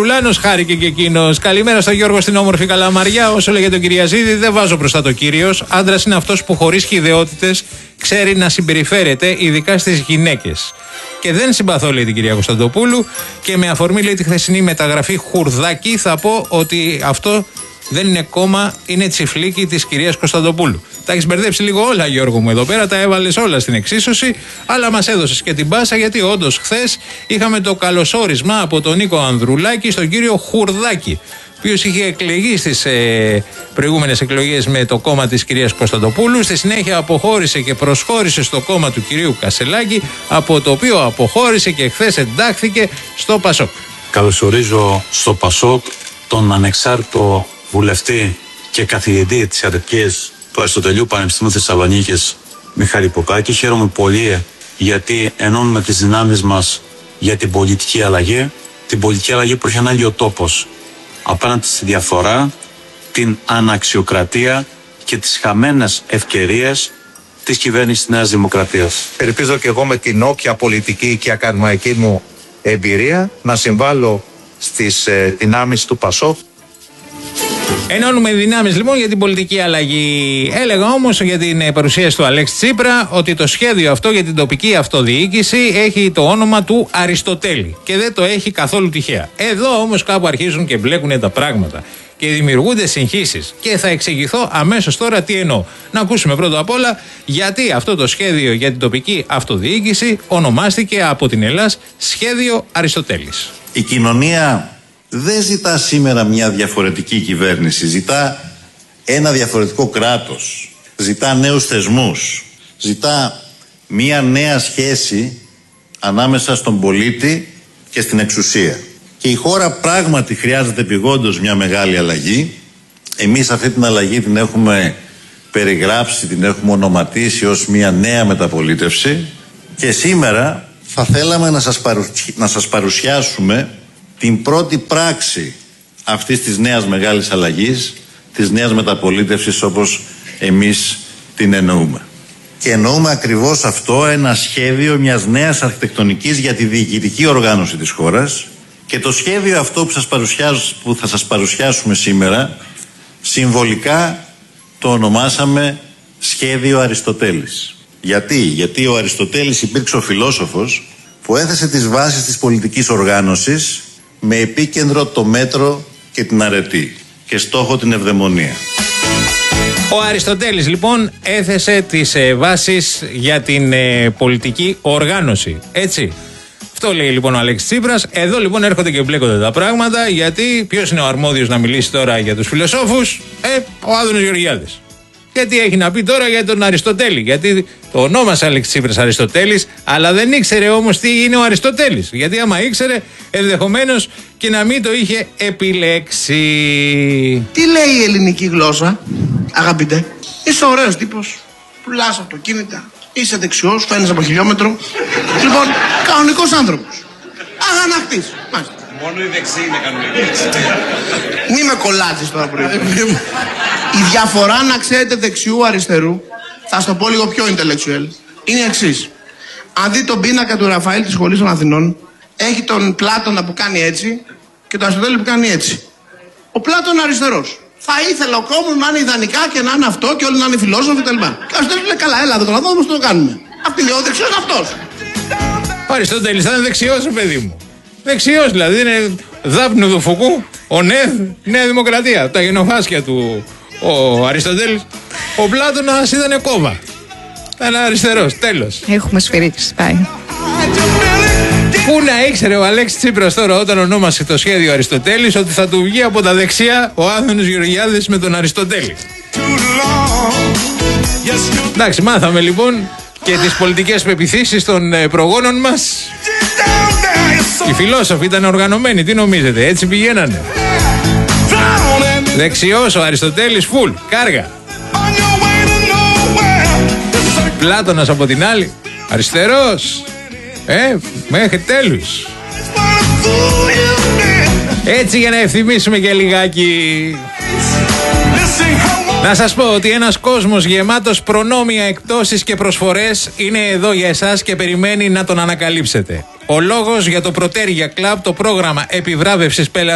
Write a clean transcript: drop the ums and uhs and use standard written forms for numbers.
Ουλάνος χάρηκε και εκείνος. Καλημέρα στο Γιώργο στην όμορφη Καλαμαριά. Όσο λέγεται ο Κυριαζίδη, δεν βάζω μπροστά το Κύριος. Άντρας είναι αυτός που χωρίς χυδαιότητες ξέρει να συμπεριφέρεται, ειδικά στις γυναίκες. Και δεν συμπαθώ, λέει, την κυρία Κωνσταντοπούλου. Και με αφορμή, λέει, τη χθεσινή μεταγραφή Χουρδάκη, θα πω ότι αυτό δεν είναι κόμμα, είναι τσιφλίκι της κυρίας Κωνσταντοπούλου. Τα έχεις μπερδέψει λίγο όλα, Γιώργο μου, εδώ πέρα. Τα έβαλες όλα στην εξίσωση, αλλά μας έδωσες και την πάσα, γιατί όντως χθες είχαμε το καλωσόρισμα από τον Νίκο Ανδρουλάκη στον κύριο Χουρδάκη, ο οποίος είχε εκλεγεί στις προηγούμενες εκλογές με το κόμμα της κυρίας Κωνσταντοπούλου. Στη συνέχεια αποχώρησε και προσχώρησε στο κόμμα του κυρίου Κασελάκη, από το οποίο αποχώρησε και χθες εντάχθηκε στο Πασόκ. Καλωσορίζω στο Πασόκ τον ανεξάρτητο βουλευτή και καθηγητή της ιατρικής του Αριστοτελείου Πανεπιστημίου Θεσσαλονίκης, Μιχάλη Ποκάκη. Χαίρομαι πολύ γιατί ενώνουμε τις δυνάμεις μας για την πολιτική αλλαγή. Την πολιτική αλλαγή που έχει ανάγκη ο τόπος απέναντι στη διαφθορά, την αναξιοκρατία και τις χαμένες ευκαιρίες της κυβέρνησης της Νέας Δημοκρατίας. Ελπίζω και εγώ με την όποια πολιτική και ακαδημαϊκή μου εμπειρία να συμβάλλω στις δυνάμεις του Πασόκ. Ενώνουμε δυνάμεις λοιπόν για την πολιτική αλλαγή. Έλεγα όμως για την παρουσίαση του Αλέξη Τσίπρα ότι το σχέδιο αυτό για την τοπική αυτοδιοίκηση έχει το όνομα του Αριστοτέλη και δεν το έχει καθόλου τυχαία. Εδώ όμως κάπου αρχίζουν και μπλέκουν τα πράγματα και δημιουργούνται συγχύσεις. Και θα εξηγηθώ αμέσως τώρα τι εννοώ. Να ακούσουμε πρώτα απ' όλα γιατί αυτό το σχέδιο για την τοπική αυτοδιοίκηση ονομάστηκε από την Ελλάς Σχέδιο Αριστοτέλης. Η κοινωνία δεν ζητά σήμερα μια διαφορετική κυβέρνηση, ζητά ένα διαφορετικό κράτος, ζητά νέους θεσμούς, ζητά μια νέα σχέση ανάμεσα στον πολίτη και στην εξουσία. Και η χώρα πράγματι χρειάζεται επειγόντως μια μεγάλη αλλαγή. Εμείς αυτή την αλλαγή την έχουμε περιγράψει, την έχουμε ονοματίσει ως μια νέα μεταπολίτευση και σήμερα θα θέλαμε να σας παρουσιάσουμε την πρώτη πράξη αυτής της νέας μεγάλης αλλαγής, της νέας μεταπολίτευσης όπως εμείς την εννοούμε. Και εννοούμε ακριβώς αυτό, ένα σχέδιο μιας νέας αρχιτεκτονικής για τη διοικητική οργάνωση της χώρας, και το σχέδιο αυτό που θα σας παρουσιάσουμε σήμερα συμβολικά το ονομάσαμε Σχέδιο Αριστοτέλης. Γιατί ο Αριστοτέλης υπήρξε ο φιλόσοφος που έθεσε τις βάσεις της πολιτικής οργάνωσης με επίκεντρο το μέτρο και την αρετή και στόχο την ευδαιμονία. Ο Αριστοτέλης λοιπόν έθεσε τις βάσεις για την πολιτική οργάνωση, έτσι. Αυτό λέει λοιπόν ο Αλέξης Τσίπρας. Εδώ λοιπόν έρχονται και μπλέκονται τα πράγματα, γιατί ποιος είναι ο αρμόδιος να μιλήσει τώρα για τους φιλοσόφους? Ο Άδωνης Γεωργιάδης. Γιατί έχει να πει τώρα για τον Αριστοτέλη? Γιατί το ονόμασε Αλέξης Τσίπρας Αριστοτέλης, αλλά δεν ήξερε όμως τι είναι ο Αριστοτέλης. Γιατί άμα ήξερε, ενδεχομένως και να μην το είχε επιλέξει. Τι λέει η ελληνική γλώσσα, αγαπητέ? Είσαι ωραίος τύπος, πουλάς αυτοκίνητα, είσαι δεξιός, φαίνεσαι από χιλιόμετρο. Λοιπόν, κανονικός άνθρωπος. Αγανακτής. Μάλιστα. Μόνο οι δεξιοί είναι κανονικοί. Μη με κολλάζεις τώρα πρωί. Η διαφορά, να ξέρετε, δεξιού αριστερού, θα στο πω λίγο πιο intellectual, είναι η εξής. Αν δει τον πίνακα του Ραφαήλ της Σχολής των Αθηνών, έχει τον Πλάτωνα που κάνει έτσι και τον Αριστοτέλη που κάνει έτσι. Ο Πλάτωνα αριστερός. Θα ήθελα ο κόσμος να είναι ιδανικά και να είναι αυτό και όλοι να είναι φιλόσοφοι κτλ. Και ο Αριστοτέλης λέει: καλά, έλα εδώ να δω όμως το κάνουμε. Αυτή λέει: ο δεξιός είναι αυτός. Ο Αριστοτέλης θα είναι δεξιός, παιδί μου. Δεξιός δηλαδή, είναι δάπνου του Φουκού, ο Νέα Δημοκρατία. Τα γενοφάσκια του ο Αριστοτέλης. Ο Πλάτωνας ήταν κόμμα. Ήταν αριστερός, τέλος. Έχουμε σφυρίξει, πάει. Πού να ήξερε ο Αλέξης Τσίπρας τώρα, όταν ονόμασε το σχέδιο Αριστοτέλης, ότι θα του βγει από τα δεξιά ο Άδωνης Γεωργιάδης με τον Αριστοτέλη. Εντάξει, μάθαμε λοιπόν και τις πολιτικές πεποιθήσεις των προγόνων μας. Οι φιλόσοφοι ήταν οργανωμένοι, τι νομίζετε, έτσι πηγαίνανε? Δεξιός ο Αριστοτέλης, φουλ, κάργα. Πλάτωνας από την άλλη, αριστερός, μέχρι τέλους. Έτσι για να ευθυμίσουμε και λιγάκι. Να σας πω ότι ένας κόσμος γεμάτος προνόμια, εκπτώσεις και προσφορές είναι εδώ για εσάς και περιμένει να τον ανακαλύψετε. Ο λόγος για το Πρωτέρια Κλαμπ, το πρόγραμμα επιβράβευσης πελατών